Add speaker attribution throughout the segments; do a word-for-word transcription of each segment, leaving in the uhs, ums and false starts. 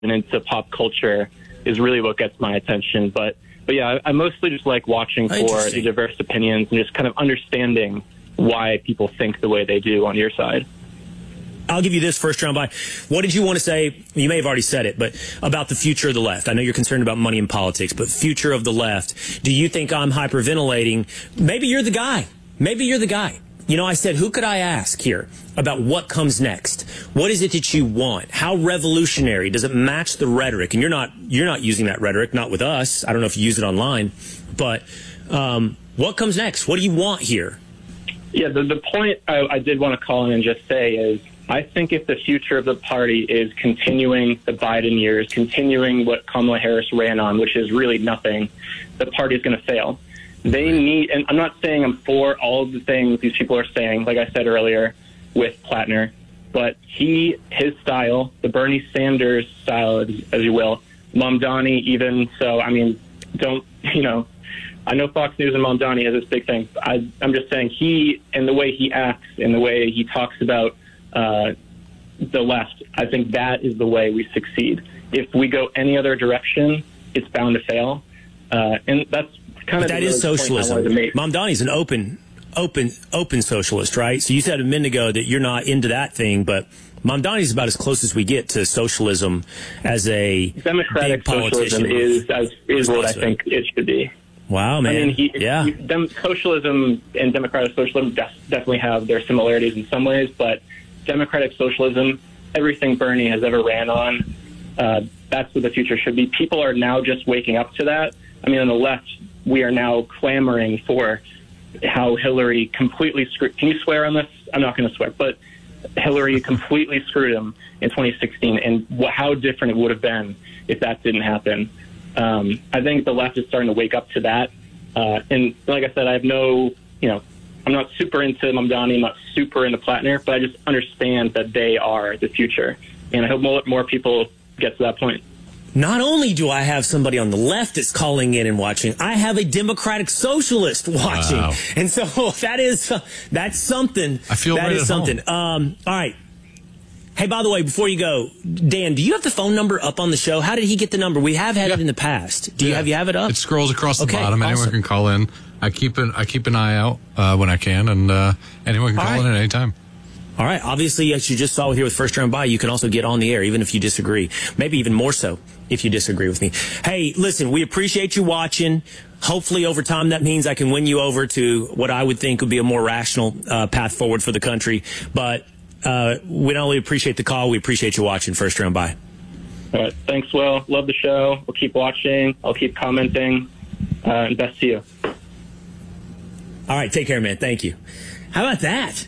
Speaker 1: into pop culture is really what gets my attention. But, but yeah, I, I mostly just like watching for the diverse opinions and just kind of understanding why people think the way they do on your side.
Speaker 2: I'll give you this first round by. What did you want to say? You may have already said it, but about the future of the left. I know you're concerned about money in politics, but future of the left. Do you think I'm hyperventilating? Maybe you're the guy. Maybe you're the guy. You know, I said, who could I ask here about what comes next? What is it that you want? How revolutionary? Does it match the rhetoric? And you're not you're not using that rhetoric, not with us. I don't know if you use it online. But um, what comes next? What do you want here?
Speaker 1: Yeah, the, the point I, I did want to call in and just say is, I think if the future of the party is continuing the Biden years, continuing what Kamala Harris ran on, which is really nothing, the party is going to fail. They need, and I'm not saying I'm for all of the things these people are saying, like I said earlier with Plattner, but he, his style, the Bernie Sanders style, as, as you will, Mamdani even, so, I mean, don't, you know, I know Fox News and Mamdani has this big thing. I, I'm just saying he, and the way he acts, and the way he talks about uh, the left, I think that is the way we succeed. If we go any other direction, it's bound to fail. Uh, and that's kind
Speaker 2: but
Speaker 1: of
Speaker 2: that is socialism. Mamdani's an open, open, open socialist, right? So you said a minute ago that you're not into that thing, but Mamdani's about as close as we get to socialism as a
Speaker 1: democratic
Speaker 2: big politician.
Speaker 1: Socialism is as, is what I think it should be.
Speaker 2: Wow, man!
Speaker 1: I mean, he,
Speaker 2: yeah.
Speaker 1: He, dem, socialism and democratic socialism def, definitely have their similarities in some ways, but democratic socialism, everything Bernie has ever ran on, uh, that's what the future should be. People are now just waking up to that. I mean, on the left, we are now clamoring for how Hillary completely screwed. Can you swear on this? I'm not going to swear, but Hillary completely screwed him in twenty sixteen, and wh- how different it would have been if that didn't happen. Um, I think the left is starting to wake up to that. Uh, and like I said, I have no, you know, I'm not super into Mamdani, I'm not super into Plattner, but I just understand that they are the future. And I hope more, more people get to that point.
Speaker 2: Not only do I have somebody on the left that's calling in and watching, I have a democratic socialist watching. Wow. And so that is, uh, that's something.
Speaker 3: I feel
Speaker 2: that
Speaker 3: right
Speaker 2: is
Speaker 3: at
Speaker 2: something. Um, all right. Hey, by the way, before you go, Dan, do you have the phone number up on the show? How did he get the number? We have had yeah. it in the past. Do you yeah. have you have it up?
Speaker 3: It scrolls across the
Speaker 2: okay,
Speaker 3: bottom.
Speaker 2: awesome.
Speaker 3: Anyone can call in. I keep an I keep an eye out uh, when I can, and uh, anyone can
Speaker 2: All
Speaker 3: call
Speaker 2: right.
Speaker 3: in at any time.
Speaker 2: All right. Obviously, as you just saw here with First Round By, you can also get on the air, even if you disagree. Maybe even more so if you disagree with me. Hey, listen, we appreciate you watching. Hopefully, over time, that means I can win you over to what I would think would be a more rational uh, path forward for the country. But uh, we not only appreciate the call, we appreciate you watching First Round By.
Speaker 1: All right. Thanks, Will. Love the show. We'll keep watching. I'll keep commenting. Uh, and best to you.
Speaker 2: All right. Take care, man. Thank you. How about that?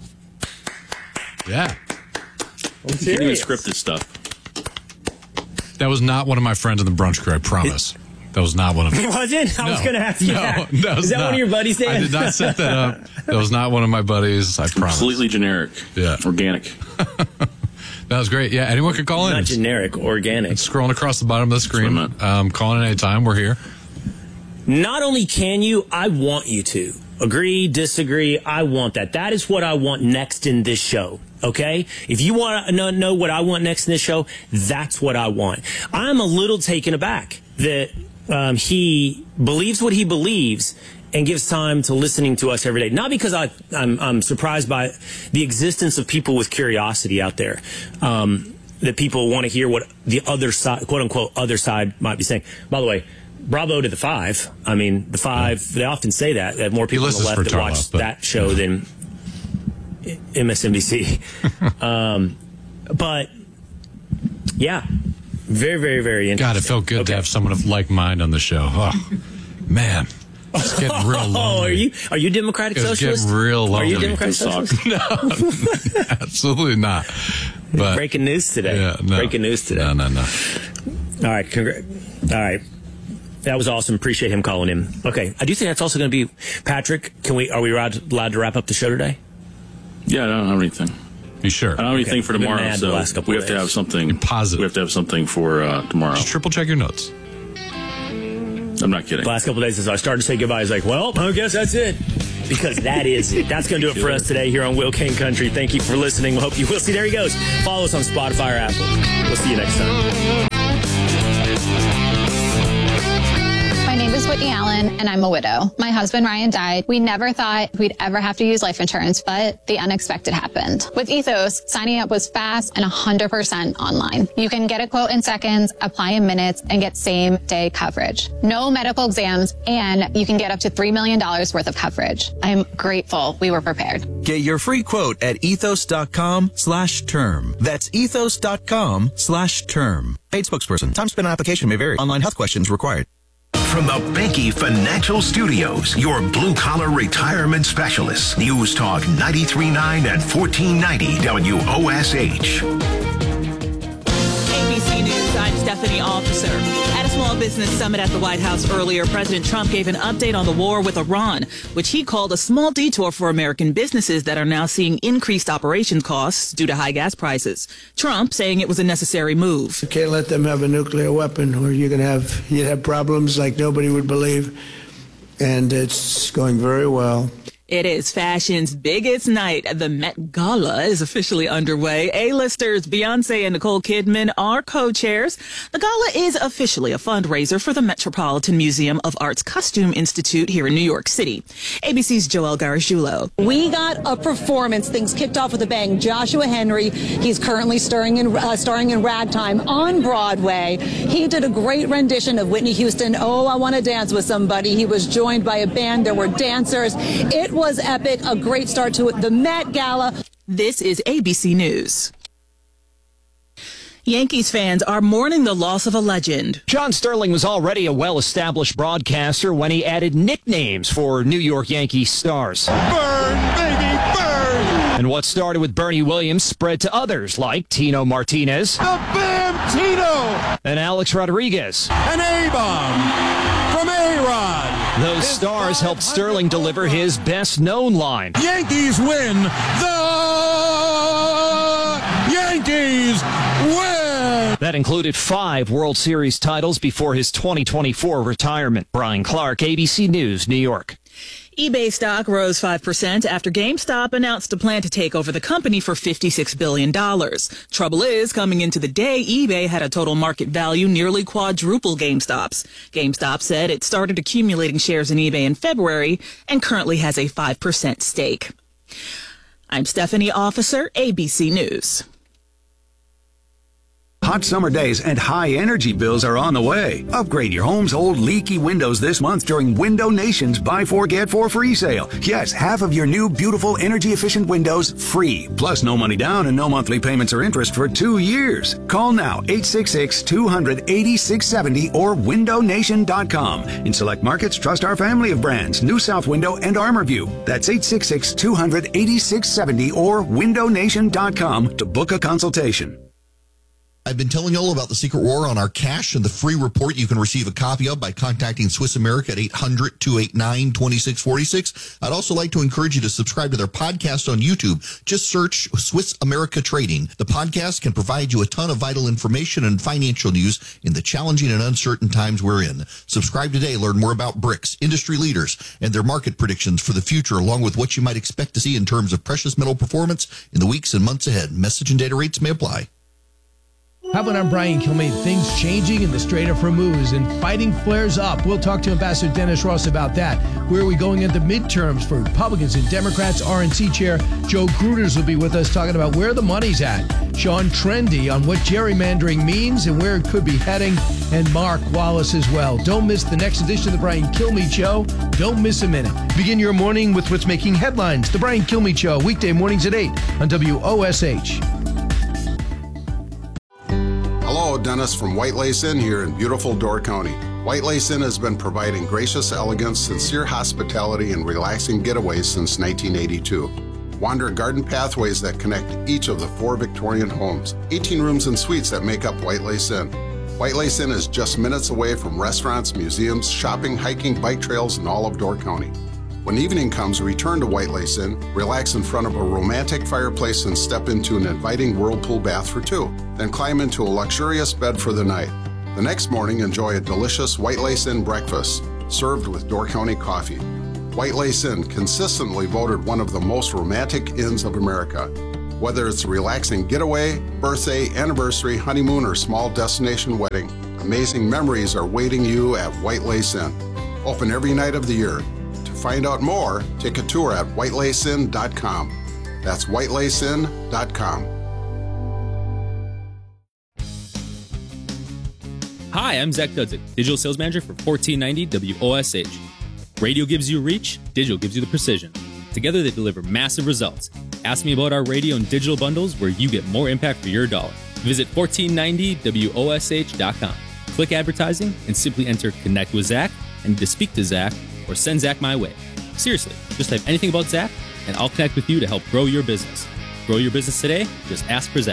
Speaker 3: Yeah.
Speaker 4: I'm serious. Scripted stuff.
Speaker 3: That was not one of my friends in the brunch crew, I promise. That was not one of them.
Speaker 2: It wasn't? I
Speaker 3: no,
Speaker 2: was going to ask you
Speaker 3: no,
Speaker 2: that.
Speaker 3: that was
Speaker 2: Is that
Speaker 3: not.
Speaker 2: one of your buddies, Dan?
Speaker 3: I did not set that up. That was not one of my buddies, I promise.
Speaker 4: Completely generic.
Speaker 3: Yeah.
Speaker 4: Organic.
Speaker 3: That was great. Yeah, anyone can call in.
Speaker 2: Not generic, organic.
Speaker 3: It's scrolling across the bottom of the screen. Um, call in anytime. We're here.
Speaker 2: Not only can you, I want you to. Agree, disagree, I want that. That is what I want next in this show, okay? If you want to know what I want next in this show, that's what I want. I'm a little taken aback that um, he believes what he believes and gives time to listening to us every day. Not because I, I'm, I'm surprised by the existence of people with curiosity out there, um, that people want to hear what the other side, quote-unquote, other side might be saying. By the way, bravo to the Five. I mean, the Five, they often say that. They have more people on the left that watch
Speaker 3: Tarloff, but,
Speaker 2: that show than M S N B C. um, but, yeah, very, very, very interesting.
Speaker 3: God, it felt good
Speaker 2: okay.
Speaker 3: to have someone of like mind on the show. Oh, man. It's getting real lonely.
Speaker 2: Oh, are you, are you Democratic
Speaker 3: it's
Speaker 2: Socialist?
Speaker 3: Getting real lonely.
Speaker 2: Are you Democratic Socialist?
Speaker 3: No, absolutely not. But,
Speaker 2: breaking news today.
Speaker 3: Yeah, no,
Speaker 2: breaking news today.
Speaker 3: No, no, no.
Speaker 2: All right, congrats. All right. That was awesome. Appreciate him calling in. Okay. I do think that's also going to be Patrick. Can we, are we allowed, allowed to wrap up the show today?
Speaker 4: Yeah, I don't have anything.
Speaker 3: You sure?
Speaker 4: I don't have
Speaker 2: okay.
Speaker 4: anything for tomorrow, so we have to have something
Speaker 3: positive.
Speaker 4: We have to have something for uh, tomorrow.
Speaker 3: Just triple check your notes.
Speaker 4: I'm not kidding.
Speaker 2: The last couple of days, as I started to say goodbye, I was like, well, I guess that's it. because that is it. That's going to do it for us today here on Will Kane Country. Thank you for listening. We hope you will see. There he goes. Follow us on Spotify or Apple. We'll see you next time.
Speaker 5: My name is Whitney Allen, and I'm a widow. My husband, Ryan, died. We never thought we'd ever have to use life insurance, but the unexpected happened. With Ethos, signing up was fast and one hundred percent online. You can get a quote in seconds, apply in minutes, and get same-day coverage. No medical exams, and you can get up to three million dollars worth of coverage. I'm grateful we were prepared.
Speaker 6: Get your free quote at ethos.com slash term. That's ethos.com slash term. Paid spokesperson. Time spent on application may vary. Online health questions required.
Speaker 7: From the Banky Financial Studios, your blue-collar retirement specialists. News Talk ninety-three point nine and fourteen ninety W O S H.
Speaker 8: A B C News, I'm Stephanie Officer. At a small business summit at the White House earlier, President Trump gave an update on the war with Iran, which he called a small detour for American businesses that are now seeing increased operation costs due to high gas prices. Trump saying it was a necessary move.
Speaker 9: You can't let them have a nuclear weapon, or you're going to have you'd have problems like nobody would believe. And it's going very well.
Speaker 8: It is fashion's biggest night. The Met Gala is officially underway. A-listers Beyonce and Nicole Kidman are co-chairs. The gala is officially a fundraiser for the Metropolitan Museum of Art's Costume Institute here in New York City. A B C's Joelle Gargiulo.
Speaker 10: We got a performance. Things kicked off with a bang. Joshua Henry, he's currently starring in, uh, starring in Ragtime on Broadway. He did a great rendition of Whitney Houston, Oh, I Want to Dance with Somebody. He was joined by a band. There were dancers. It was epic, a great start to the Met Gala.
Speaker 8: This is A B C News. Yankees fans are mourning the loss of a legend.
Speaker 11: John Sterling was already a well-established broadcaster when he added nicknames for New York Yankees stars.
Speaker 12: Burn, baby, burn!
Speaker 11: And what started with Bernie Williams spread to others like Tino Martinez.
Speaker 12: The Bam Tino!
Speaker 11: And Alex Rodriguez.
Speaker 12: An A-bomb from A-Rod.
Speaker 11: Those stars helped Sterling deliver his best-known line.
Speaker 12: Yankees win. The Yankees win.
Speaker 11: That included five World Series titles before his twenty twenty-four retirement. Brian Clark, A B C News, New York.
Speaker 8: eBay stock rose five percent after GameStop announced a plan to take over the company for fifty-six billion dollars. Trouble is, coming into the day, eBay had a total market value nearly quadruple GameStop's. GameStop said it started accumulating shares in eBay in February and currently has a five percent stake. I'm Stephanie Officer, A B C News.
Speaker 13: Hot summer days and high energy bills are on the way. Upgrade your home's old leaky windows this month during Window Nation's Buy Four Get Four free sale. Yes, half of your new beautiful energy efficient windows free. Plus no money down and no monthly payments or interest for two years. Call now eight six six, two hundred, eighty-six seventy or window nation dot com. In select markets, trust our family of brands, New South Window and ArmorView. That's eight six six, two hundred, eighty-six seventy or window nation dot com to book a consultation.
Speaker 14: I've been telling you all about the secret war on our cash and the free report you can receive a copy of by contacting Swiss America at eight hundred, two eight nine, two six four six. I'd also like to encourage you to subscribe to their podcast on YouTube. Just search Swiss America Trading. The podcast can provide you a ton of vital information and financial news in the challenging and uncertain times we're in. Subscribe today. Learn more about BRICS, industry leaders, and their market predictions for the future, along with what you might expect to see in terms of precious metal performance in the weeks and months ahead. Message and data rates may apply.
Speaker 15: How about I'm Brian Kilmeade? Things changing in the Strait of Hormuz and fighting flares up. We'll talk to Ambassador Dennis Ross about that. Where are we going into midterms for Republicans and Democrats? R N C Chair Joe Gruters will be with us talking about where the money's at. Sean Trendy on what gerrymandering means and where it could be heading. And Mark Wallace as well. Don't miss the next edition of the Brian Kilmeade Show. Don't miss a minute. Begin your morning with what's making headlines. The Brian Kilmeade Show, weekday mornings at eight on W O S H.
Speaker 16: Hello, Dennis from White Lace Inn here in beautiful Door County. White Lace Inn has been providing gracious elegance, sincere hospitality, and relaxing getaways since nineteen eighty-two. Wander garden pathways that connect each of the four Victorian homes, eighteen rooms and suites that make up White Lace Inn. White Lace Inn is just minutes away from restaurants, museums, shopping, hiking, bike trails, and all of Door County. When evening comes, return to White Lace Inn, relax in front of a romantic fireplace and step into an inviting whirlpool bath for two. Then climb into a luxurious bed for the night. The next morning, enjoy a delicious White Lace Inn breakfast, served with Door County coffee. White Lace Inn consistently voted one of the most romantic inns of America. Whether it's a relaxing getaway, birthday, anniversary, honeymoon, or small destination wedding, amazing memories are waiting you at White Lace Inn. Open every night of the year. To find out more, take a tour at white lace inn dot com. That's white lace inn dot com.
Speaker 17: Hi, I'm Zach Dudzik, Digital Sales Manager for fourteen ninety W O S H. Radio gives you reach, digital gives you the precision. Together they deliver massive results. Ask me about our radio and digital bundles where you get more impact for your dollar. Visit fourteen ninety W O S H dot com. Click advertising and simply enter Connect with Zach and to speak to Zach or send Zach my way. Seriously, just type anything about Zach and I'll connect with you to help grow your business. Grow your business today? Just ask for Zach.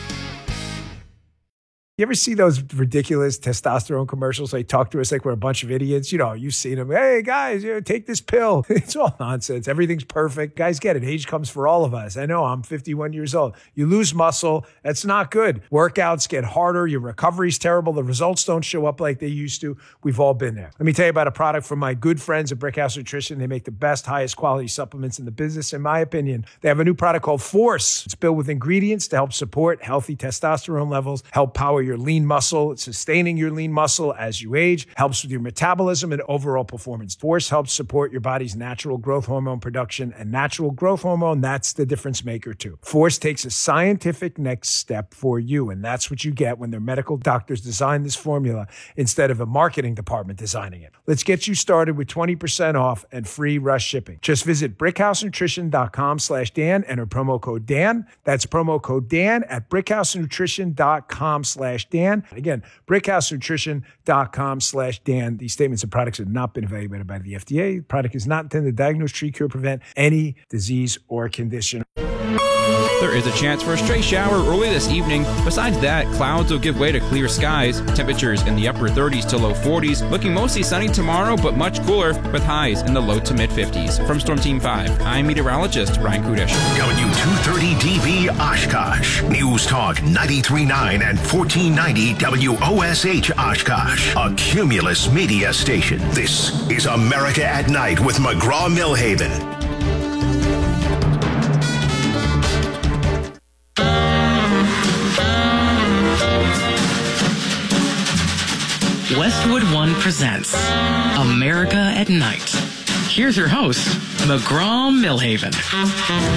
Speaker 15: You ever see those ridiculous testosterone commercials? They talk to us like we're a bunch of idiots. You know, you've seen them. Hey, guys, you know, take this pill. It's all nonsense. Everything's perfect. Guys, get it. Age comes for all of us. I know. I'm fifty-one years old. You lose muscle. That's not good. Workouts get harder. Your recovery's terrible. The results don't show up like they used to. We've all been there. Let me tell you about a product from my good friends at Brickhouse Nutrition. They make the best, highest quality supplements in the business, in my opinion. They have a new product called Force. It's built with ingredients to help support healthy testosterone levels, help power your lean muscle. It's sustaining your lean muscle as you age, helps with your metabolism and overall performance. Force helps support your body's natural growth hormone production, and natural growth hormone, that's the difference maker too. Force takes a scientific next step for you, and that's what you get when their medical doctors design this formula instead of a marketing department designing it. Let's get you started with twenty percent off and free rush shipping. Just visit brickhouse nutrition dot com slash Dan, enter promo code Dan. That's promo code Dan at brickhouse nutrition dot com slash Dan. Again, brickhouse nutrition dot com slash Dan. These statements and products have not been evaluated by the F D A. The product is not intended to diagnose, treat, cure, prevent any disease or condition.
Speaker 18: There is a chance for a stray shower early this evening. Besides that, clouds will give way to clear skies. Temperatures in the upper thirties to low forties. Looking mostly sunny tomorrow, but much cooler with highs in the low to mid fifties. From Storm Team five, I'm meteorologist Ryan Kudish.
Speaker 7: W two thirty D V Oshkosh. News Talk ninety-three point nine and fourteen ninety W O S H Oshkosh. A Cumulus media station. This is America at Night with McGraw-Milhaven.
Speaker 19: Westwood One presents America at Night. Here's your host, McGraw-Milhaven.